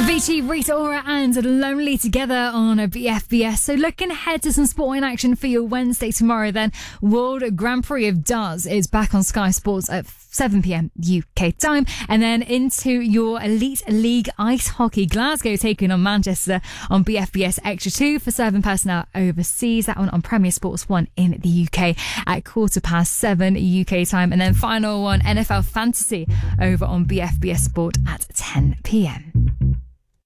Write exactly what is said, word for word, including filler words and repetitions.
Avicii, Rita Ora and Lonely together on B F B S. So looking ahead to some sporting action for your Wednesday tomorrow then. World Grand Prix of Darts is back on Sky Sports at seven p.m. U K time. And then into your Elite League Ice Hockey. Glasgow taking on Manchester on B F B S Extra two for serving personnel overseas. That one on Premier Sports one in the U K at quarter past seven U K time. And then final one, N F L Fantasy over on B F B S Sport at ten p.m.